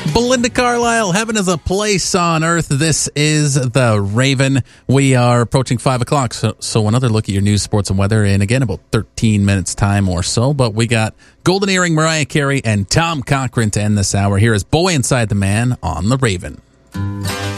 Belinda Carlisle, Heaven is a Place on Earth. This is The Raven. We are approaching 5 o'clock, so another look at your news, sports, and weather in, again, about 13 minutes time or so. But we got Golden Earring, Mariah Carey, and Tom Cochrane to end this hour. Here is Boy Inside the Man on The Raven.